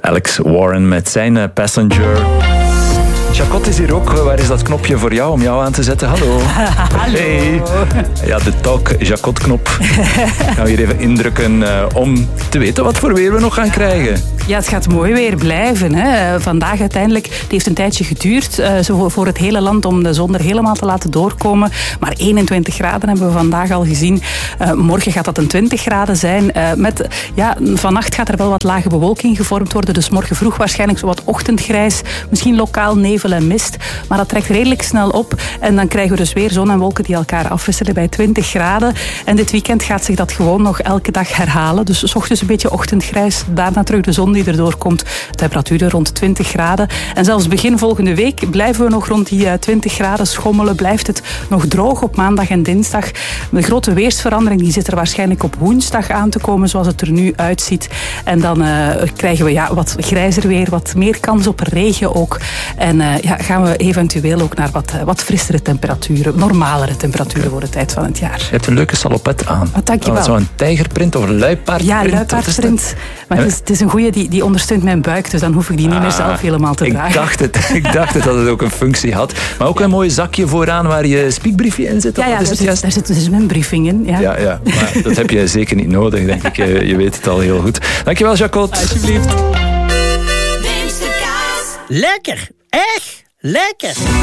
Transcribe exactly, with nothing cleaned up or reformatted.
Alex Warren met zijn uh, Passenger. Jacot is hier ook. Waar is dat knopje voor jou om jou aan te zetten? Hallo. Hallo. Hey. Ja, de Talk Jacot-knop. Gaan we hier even indrukken uh, om te weten wat voor weer we nog gaan krijgen. Ja, het gaat mooi weer blijven. Hè. Vandaag uiteindelijk, het heeft een tijdje geduurd uh, zo voor het hele land om de zon er helemaal te laten doorkomen. Maar eenentwintig graden hebben we vandaag al gezien. Uh, morgen gaat dat een twintig graden zijn. Uh, met, ja, vannacht gaat er wel wat lage bewolking gevormd worden. Dus morgen vroeg waarschijnlijk zo wat ochtendgrijs. Misschien lokaal nevel en mist. Maar dat trekt redelijk snel op. En dan krijgen we dus weer zon en wolken die elkaar afwisselen bij twintig graden. En dit weekend gaat zich dat gewoon nog elke dag herhalen. Dus 's ochtends een beetje ochtendgrijs. Daarna terug de zon die erdoor komt. Temperaturen rond twintig graden. En zelfs begin volgende week blijven we nog rond die twintig graden schommelen. Blijft het nog droog op maandag en dinsdag. De grote weersverandering die zit er waarschijnlijk op woensdag aan te komen, zoals het er nu uitziet. En dan uh, krijgen we ja, wat grijzer weer, wat meer kans op regen ook. En uh, ja, gaan we eventueel ook naar wat, uh, wat frissere temperaturen, normalere temperaturen voor de tijd van het jaar. Je hebt een leuke salopet aan. Oh, dank je wel. Zo'n tijgerprint of een luipaardprint? Ja, luipaardprint. Maar het is, het is een goeie die, die ondersteunt mijn buik, dus dan hoef ik die niet ah, meer zelf helemaal te ik dragen. Dacht het, ik dacht het dat het ook een functie had. Maar ook een mooi zakje vooraan waar je speakbriefje in zit. Ja, ja, daar zit, daar zit dus mijn briefing in. Ja, ja, ja, maar dat heb je zeker niet nodig, denk ik. Je, je weet het al heel goed. Dankjewel, Jacot. Alsjeblieft. Lekker, echt lekker.